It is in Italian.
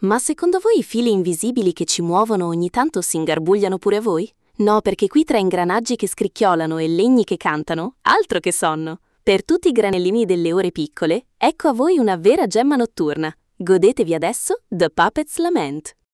Ma secondo voi i fili invisibili che ci muovono ogni tanto si ingarbugliano pure a voi? No, perché qui tra ingranaggi che scricchiolano e legni che cantano, altro che sonno. Per tutti i granellini delle ore piccole, ecco a voi una vera gemma notturna. Godetevi adesso The Puppet's Lament.